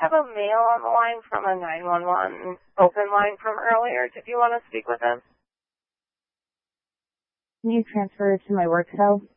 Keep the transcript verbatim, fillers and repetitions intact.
have a male on the line from a nine one one open line from earlier. Did you want to speak with him? Can you transfer to my work cell?